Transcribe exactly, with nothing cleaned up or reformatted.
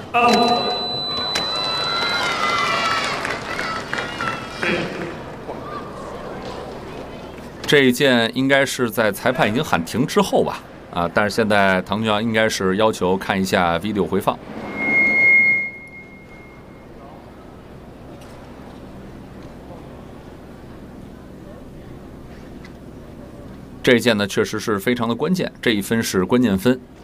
这一件应该是在裁判已经喊停之后吧？啊，但是现在唐俊阳应该是要求看一下 video 回放。这一件呢，确实是非常的关键，这一分是关键分。